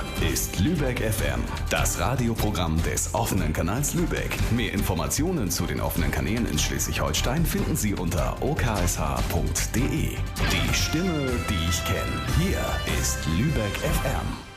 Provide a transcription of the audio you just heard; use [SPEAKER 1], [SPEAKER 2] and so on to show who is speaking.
[SPEAKER 1] ist Lübeck FM, das Radioprogramm des offenen Kanals Lübeck. Mehr Informationen zu den offenen Kanälen in Schleswig-Holstein finden Sie unter oksh.de. Die Stimme, die ich kenne. Hier ist Lübeck FM.